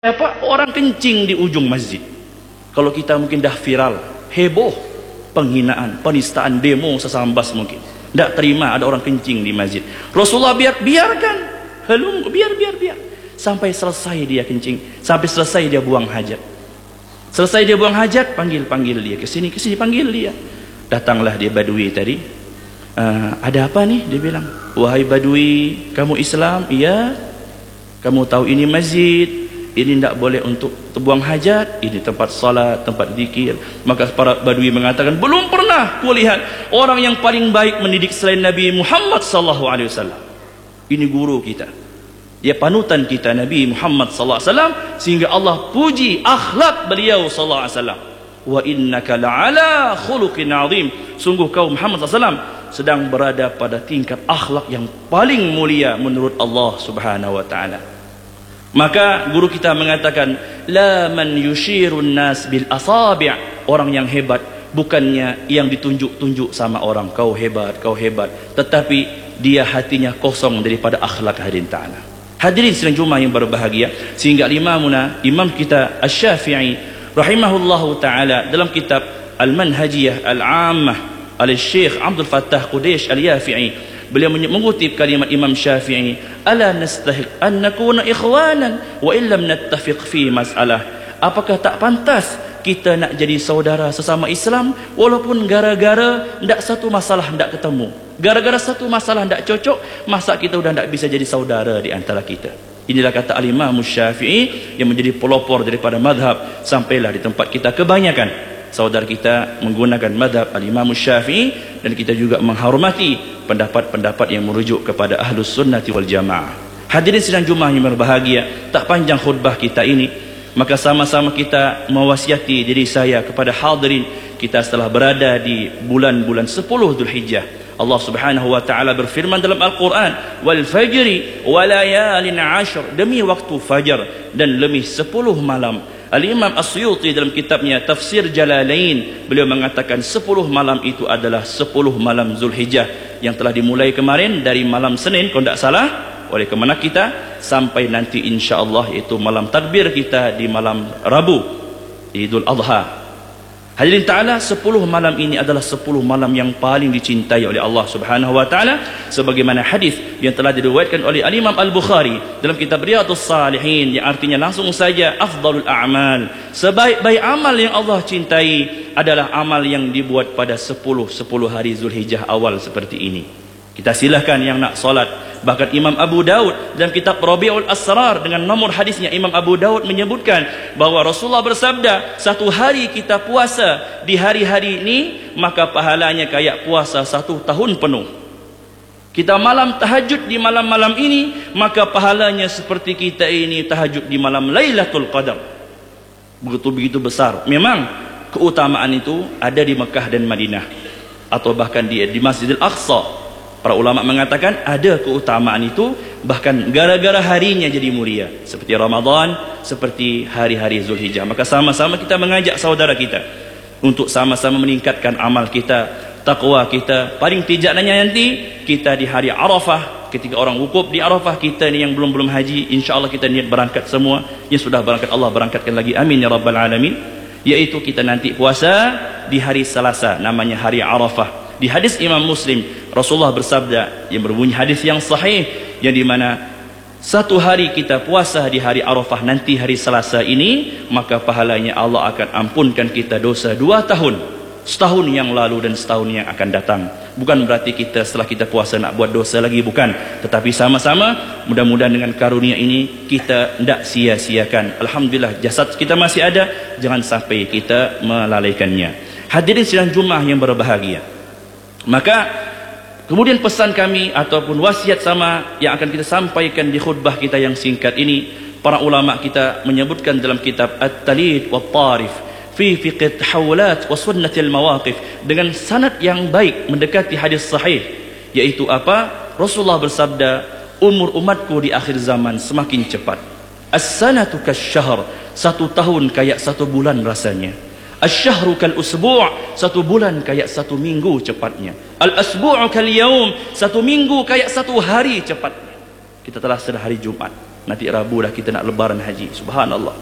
Apa orang kencing di ujung masjid. Kalau kita mungkin dah viral, heboh, penghinaan, penistaan, demo sesambas mungkin. Tak terima ada orang kencing di masjid. Rasulullah biarkan, biar. Sampai selesai dia kencing, sampai selesai dia buang hajat. Selesai dia buang hajat, panggil dia ke sini, panggil dia. Datanglah dia Badui tadi. Ada apa nih? Dia bilang, wahai Badui, kamu Islam? Iya. Kamu tahu ini masjid, ini tidak boleh untuk buang hajat, ini tempat salat, tempat zikir. Maka para Badui mengatakan, belum pernah kulihat orang yang paling baik mendidik selain Nabi Muhammad sallallahu alaihi wasallam. Ini guru kita, dia panutan kita Nabi Muhammad sallallahu alaihi wasallam, sehingga Allah puji akhlak beliau sallallahu alaihi wasallam. Wa innaka la'ala khuluqin azim. Sungguh kau Muhammad sallallahu alaihi wasallam sedang berada pada tingkat akhlak yang paling mulia menurut Allah Subhanahu wa taala. Maka guru kita mengatakan, la man yushirun nas bil asabi'. Orang yang hebat bukannya yang ditunjuk-tunjuk sama orang, kau hebat, tetapi dia hatinya kosong daripada akhlak hadirin ta'ala. Hadirin sidang Jumat yang berbahagia, sehingga imam kita Asy-Syafi'i rahimahullahu ta'ala dalam kitab Al-Manhajiyah Al-Ammah al-Syekh Abdul Fattah Qudaish Al-Yafi'i, beliau mengutip kalimat Imam Syafi'i, ala nastahiq an nakuna ikhwanan wa illam nattafiq fi mas'alah. Apakah tak pantas kita nak jadi saudara sesama Islam walaupun gara-gara ndak satu masalah ndak ketemu, gara-gara satu masalah ndak cocok, masa kita sudah ndak bisa jadi saudara di antara kita. Inilah kata Al-Imam Syafi'i yang menjadi pelopor daripada madhab. Sampailah di tempat kita kebanyakan saudara kita menggunakan madhab Al-Imam Syafi'i, dan kita juga menghormati pendapat-pendapat yang merujuk kepada Ahlus Sunnati wal Jamaah. Hadirin sidang Jumat yang berbahagia, tak panjang khutbah kita ini, maka sama-sama kita mewasiati diri saya kepada hadirin kita setelah berada di bulan-bulan 10 Dzulhijjah. Allah Subhanahu wa taala berfirman dalam Al-Quran, wal fajri wa layalin 'ashr, demi waktu fajar dan demi 10 malam. Al-Imam As-Suyuti dalam kitabnya Tafsir Jalalain, beliau mengatakan 10 malam itu adalah 10 malam Zulhijjah yang telah dimulai kemarin dari malam Senin kalau tidak salah, oleh kerana kita sampai nanti insya-Allah itu malam takbir kita di malam Rabu Idul Adha. Hadirin ta'ala, 10 malam ini adalah 10 malam yang paling dicintai oleh Allah Subhanahu wa ta'ala, sebagaimana hadis yang telah diriwayatkan oleh Al-Imam Al-Bukhari dalam kitab Riyadhus Salihin, yang artinya langsung saja afdalul a'mal, sebaik-baik amal yang Allah cintai adalah amal yang dibuat pada 10 hari Zulhijjah awal seperti ini. Kita silahkan yang nak solat. Bahkan Imam Abu Daud dalam kitab Rabi'ul Asrar dengan nomor hadisnya, Imam Abu Daud menyebutkan bahawa Rasulullah bersabda, satu hari kita puasa di hari-hari ini, maka pahalanya kayak puasa 1 tahun penuh. Kita malam tahajud di malam-malam ini, maka pahalanya seperti kita ini tahajud di malam Lailatul Qadar. Begitu-begitu besar. Memang keutamaan itu ada di Mekah dan Madinah, atau bahkan di Masjidil Aqsa. Para ulama mengatakan ada keutamaan itu bahkan gara-gara harinya jadi mulia, seperti Ramadan, seperti hari-hari Zulhijjah. Maka sama-sama kita mengajak saudara kita untuk sama-sama meningkatkan amal kita, takwa kita. Paling tidaknya nanti kita di hari Arafah, ketika orang wukuf di Arafah, kita ni yang belum haji, insya-Allah kita niat berangkat semua. Yang sudah berangkat Allah berangkatkan lagi, amin ya rabbal alamin. Yaitu kita nanti puasa di hari Selasa, namanya hari Arafah. Di hadis Imam Muslim, Rasulullah bersabda yang berbunyi hadis yang sahih, yang dimana satu hari kita puasa di hari Arafah nanti hari Selasa ini, maka pahalanya Allah akan ampunkan kita dosa 2 tahun, setahun yang lalu dan setahun yang akan datang. Bukan berarti kita setelah kita puasa nak buat dosa lagi, bukan, tetapi sama-sama mudah-mudahan dengan karunia ini kita tidak sia-siakan. Alhamdulillah jasad kita masih ada, jangan sampai kita melalaikannya. Hadirin sidang Jumat yang berbahagia, maka kemudian pesan kami ataupun wasiat sama yang akan kita sampaikan di khutbah kita yang singkat ini, para ulama kita menyebutkan dalam kitab At-Talid wa Tarif fi fiqh tahawulat wa sunnatil mawaqif, dengan sanad yang baik mendekati hadis sahih, yaitu apa? Rasulullah bersabda, umur umatku di akhir zaman semakin cepat. As-sanatu kasyahr, 1 tahun kayak 1 bulan rasanya. Asy-syahru kal usbu', 1 bulan kayak 1 minggu cepatnya. Al-asbu'u kal yaum, 1 minggu kayak 1 hari cepatnya. Kita telah sedar hari Jumat. Nanti Rabu dah kita nak lebaran haji. Subhanallah.